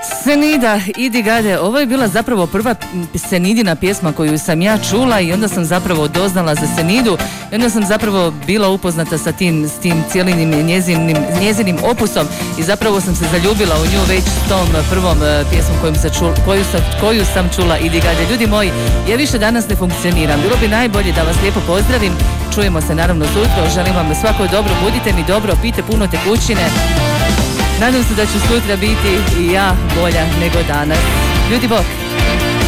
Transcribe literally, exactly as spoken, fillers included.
Senida, Idi Gade, ovo je bila zapravo prva Senidina pjesma koju sam ja čula i onda sam zapravo doznala za Senidu i onda sam zapravo bila upoznata sa tim, s tim cijelim njezinim, njezinim opusom i zapravo sam se zaljubila u nju već s tom prvom pjesmom koju sam, čula, koju sam, koju sam čula, Idi Gade. Ljudi moji, ja više danas ne funkcioniram, bilo bi najbolje da vas lijepo pozdravim, čujemo se naravno sutra, želim vam svako dobro, budite mi dobro, pijte puno tekućine. Nadam se da ću sutra biti i ja bolja nego danas. Ljudi bok!